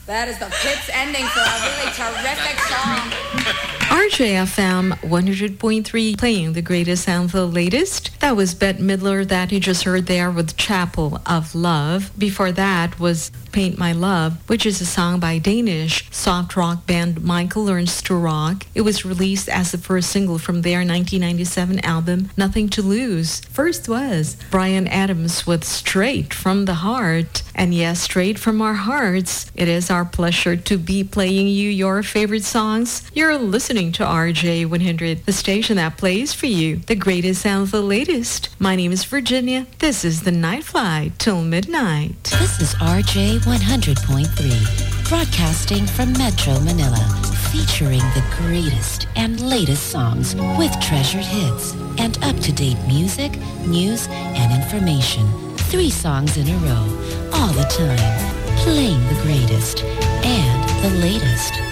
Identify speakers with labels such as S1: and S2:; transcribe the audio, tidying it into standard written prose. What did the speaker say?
S1: That is the Pitts ending for a really terrific song.
S2: RJFM 100.3 playing the greatest and the latest. That was Bette Midler that you just heard there with Chapel of Love. Before that was Paint My Love, which is a song by Danish soft rock band Michael Learns to Rock. It was released as the first single from their 1997 album, Nothing to Lose. First was Bryan Adams with Straight from the Heart. And yes, straight from our hearts, it is our pleasure to be playing you your favorite songs. You're listening to RJ100, the station that plays for you the greatest and the latest. My name is Virginia. This is the Night Flight till midnight.
S3: This is RJ 100.3, broadcasting from Metro Manila, featuring the greatest and latest songs with treasured hits and up-to-date music, news, and information. 3 songs in a row, all the time, playing the greatest and the latest.